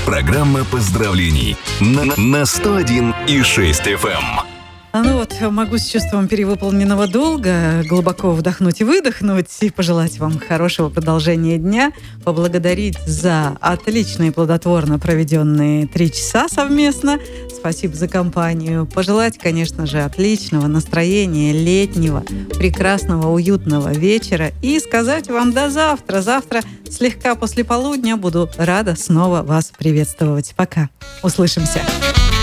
Программа поздравлений на 101,6 FM. Ну вот, могу с чувством перевыполненного долга глубоко вдохнуть и выдохнуть и пожелать вам хорошего продолжения дня, поблагодарить за отлично и плодотворно проведенные 3 часа совместно. Спасибо за компанию. Пожелать, конечно же, отличного настроения, летнего, прекрасного, уютного вечера и сказать вам до завтра. Завтра слегка после полудня буду рада снова вас приветствовать. Пока. Услышимся.